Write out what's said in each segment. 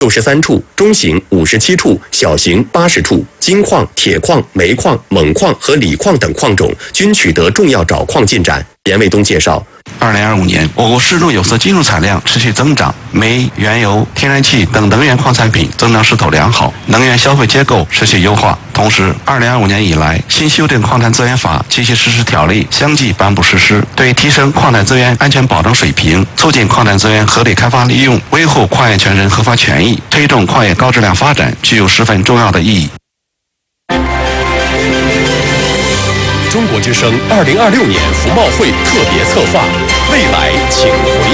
63处，中型57处，小型80处。金矿、铁矿、煤矿、锰矿和锂矿等矿种均取得重要找矿进展。严卫东介绍 ，2025年，我国适度有色金属产量持续增长，煤、原油、天然气等能源矿产品增长势头良好，能源消费结构持续优化。同时，2025年以来，新修订矿产资源法及其实施条例相继颁布实施，对提升矿产资源安全保障水平、促进矿产资源合理开发利用、维护矿业权人合法权益、推动矿业高质量发展具有十分重要的意义。 中国之声2026年服贸会特别策划，未来请回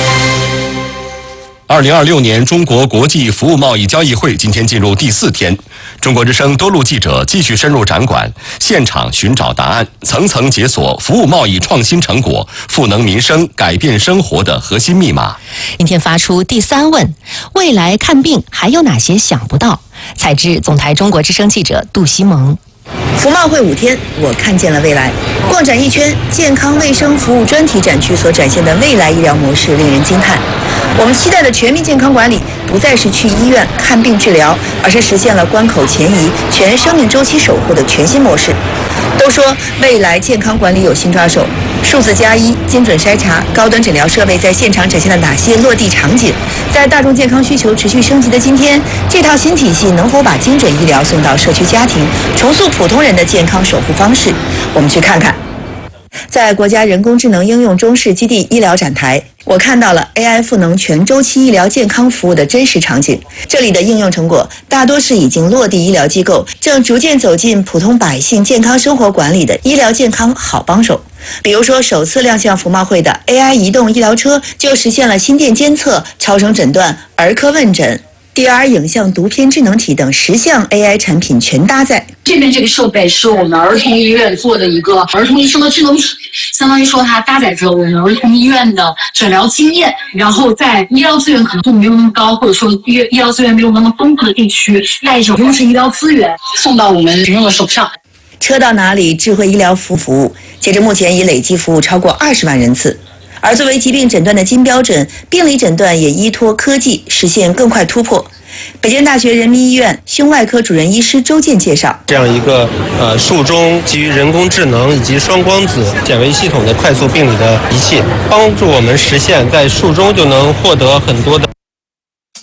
答。2026年中国国际服务贸易交易会今天进入第4天，中国之声多路记者继续深入展馆，现场寻找答案，层层解锁服务贸易创新成果、赋能民生、改变生活的核心密码。 今天发出第3问：未来看病还有哪些想不到？采自总台中国之声记者杜西蒙。 服贸会5天，我看见了未来。逛展一圈，健康卫生服务专题展区所展现的未来医疗模式令人惊叹。我们期待的全民健康管理，不再是去医院看病治疗，而是实现了关口前移、全生命周期守护的全新模式。都说未来健康管理有新抓手，数字+1、精准筛查、高端诊疗设备在现场展现了哪些落地场景？在大众健康需求持续升级的今天，这套新体系能否把精准医疗送到社区家庭，重塑普通人的健康守护方式？我们去看看。在国家人工智能应用中试基地医疗展台，我看到了 AI 赋能全周期医疗健康服务的真实场景。这里的应用成果大多是已经落地医疗机构正逐渐走进普通百姓健康生活管理的医疗健康好帮手。比如说，首次亮相服贸会的 AI 移动医疗车就实现了心电监测、超声诊断、儿科问诊、DR 影像读片智能体等10项 AI 产品全搭载。 这边这个设备是我们儿童医院做的一个儿童医生的智能体，相当于说它搭载着我们儿童医院的诊疗经验，然后在医疗资源可能度没有那么高，或者说医疗资源没有那么丰富的地区，带着优质医疗资源送到我们民众的手上。 车到哪里，智慧医疗服务，截至目前已累计服务超过20万人次。而作为疾病诊断的金标准，病理诊断也依托科技实现更快突破。北京大学人民医院胸外科主任医师周健介绍， 这样一个术中基于人工智能以及双光子显微系统的快速病理的仪器，帮助我们实现在术中就能获得很多的